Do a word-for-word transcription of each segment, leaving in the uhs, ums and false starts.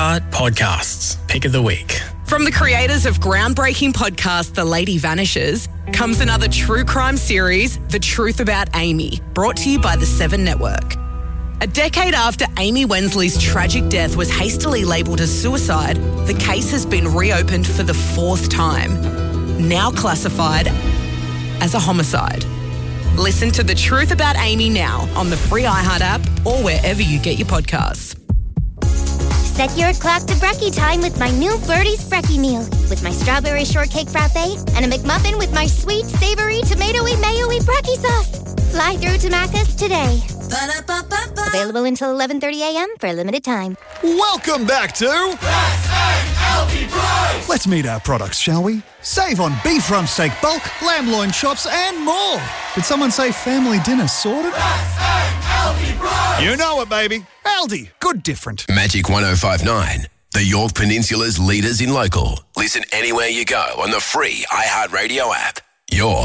iHeart Podcasts. Pick of the week. From the creators of groundbreaking podcast The Lady Vanishes comes another true crime series, The Truth About Amy, brought to you by the Seven Network. A decade after Amy Wensley's tragic death was hastily labelled as suicide, the case has been reopened for the fourth time, now classified as a homicide. Listen to The Truth About Amy now on the free iHeart app or wherever you get your podcasts. Set your clock to brekkie time with my new Birdie's Brekkie meal, with my strawberry shortcake frappe and a McMuffin with my sweet, savoury, tomatoey, mayo-y brekkie sauce. Fly through to Macca's today. Ba-da-ba-ba-ba. Available until eleven thirty a.m. for a limited time. Welcome back to S A L T Price! Let's meet our products, shall we? Save on beef rump steak bulk, lamb loin chops and more. Did someone say family dinner sorted? S A L T Price! You know it, baby. Aldi. Good different. Magic one oh five point nine. The Yorke Peninsula's leaders in local. Listen anywhere you go on the free iHeartRadio app. Your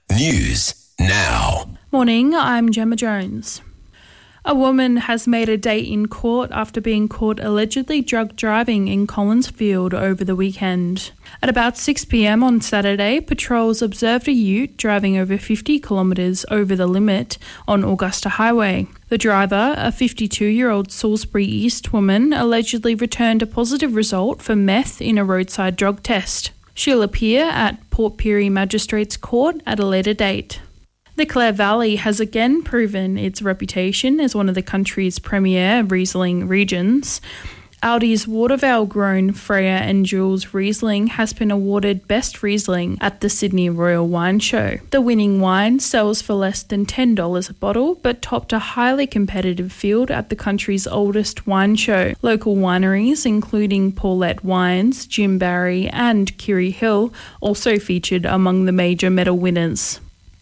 news now. Morning, I'm Gemma Jones. A woman has made a date in court after being caught allegedly drunk driving in Collinsfield over the weekend. At about six p.m. on Saturday, patrols observed a ute driving over fifty kilometres over the limit on Augusta Highway. The driver, a fifty-two-year-old Salisbury East woman, allegedly returned a positive result for meth in a roadside drug test. She'll appear at Port Pirie Magistrates Court at a later date. The Clare Valley has again proven its reputation as one of the country's premier Riesling regions. Aldi's Watervale-grown Freya and Jules Riesling has been awarded Best Riesling at the Sydney Royal Wine Show. The winning wine sells for less than ten dollars a bottle, but topped a highly competitive field at the country's oldest wine show. Local wineries, including Paulette Wines, Jim Barry and Kiri Hill, also featured among the major medal winners.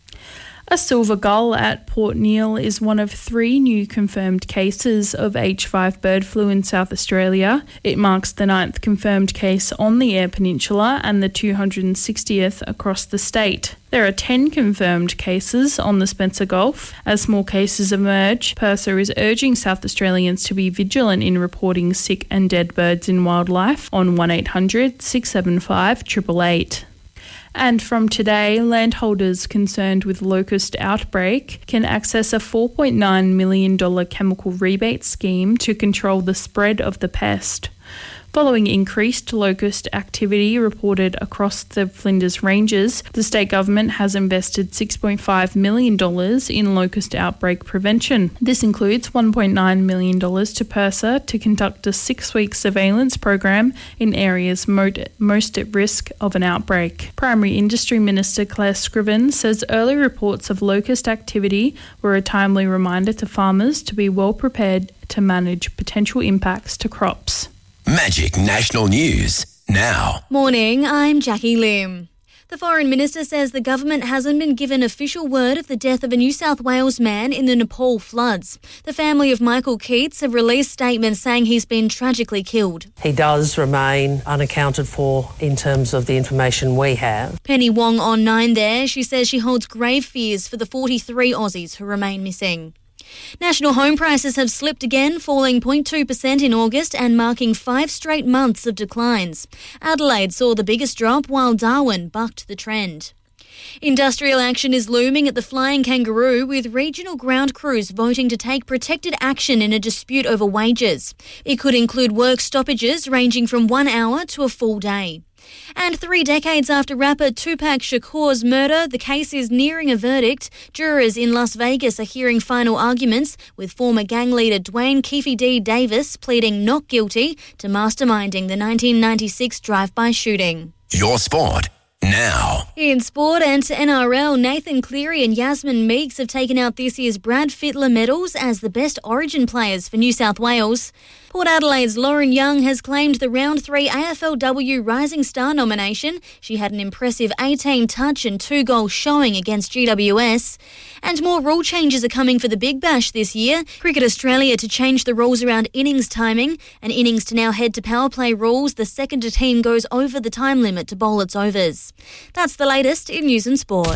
A silver gull at Port Neale is one of three new confirmed cases of H five bird flu in South Australia. It marks the ninth confirmed case on the Eyre Peninsula and the two hundred sixtieth across the state. There are ten confirmed cases on the Spencer Gulf. As more cases emerge, Purser is urging South Australians to be vigilant in reporting sick and dead birds in wildlife on one eight hundred six seven five eight eight eight. And from today, landholders concerned with locust outbreak can access a four point nine million dollars chemical rebate scheme to control the spread of the pest. Following increased locust activity reported across the Flinders Ranges, the state government has invested six point five million dollars in locust outbreak prevention. This includes one point nine million dollars to Purser to conduct a six-week surveillance program in areas most at risk of an outbreak. Primary Industry Minister Claire Scriven says early reports of locust activity were a timely reminder to farmers to be well prepared to manage potential impacts to crops. Magic National News now. Morning, I'm Jackie Lim. The Foreign Minister says the government hasn't been given official word of the death of a New South Wales man in the Nepal floods. The family of Michael Keats have released statements saying he's been tragically killed. He does remain unaccounted for in terms of the information we have. Penny Wong on Nine there. She says she holds grave fears for the forty-three Aussies who remain missing. National home prices have slipped again, falling zero point two percent in August and marking five straight months of declines. Adelaide saw the biggest drop while Darwin bucked the trend. Industrial action is looming at the Flying Kangaroo, with regional ground crews voting to take protected action in a dispute over wages. It could include work stoppages ranging from one hour to a full day. And three decades after rapper Tupac Shakur's murder, the case is nearing a verdict. Jurors in Las Vegas are hearing final arguments, with former gang leader Dwayne Keefe D. Davis pleading not guilty to masterminding the nineteen ninety-six drive-by shooting. Your sport now. In sport and N R L, Nathan Cleary and Yasmin Meeks have taken out this year's Brad Fittler medals as the best Origin players for New South Wales. Port Adelaide's Lauren Young has claimed the round three A F L W Rising Star nomination. She had an impressive eighteen touch and two goal showing against G W S. And more rule changes are coming for the Big Bash this year. Cricket Australia to change the rules around innings timing, and innings to now head to power play rules. The second a team goes over the time limit to bowl its overs. That's the latest in news and sport.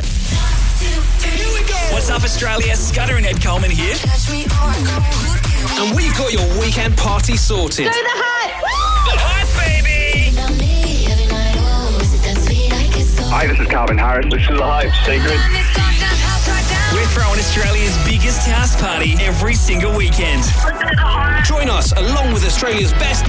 What's up, Australia? Scudder and Ed Coleman here. And we've got your weekend party sorted. Go the hut! Aaron. This is a hype secret. We're throwing Australia's biggest house party every single weekend. Join us along with Australia's best